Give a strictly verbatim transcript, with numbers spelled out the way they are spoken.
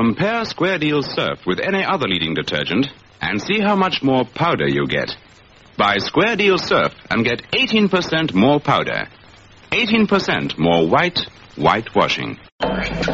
Compare Square Deal Surf with any other leading detergent and see how much more powder you get. Buy Square Deal Surf and get eighteen percent more powder. eighteen percent more white, white washing.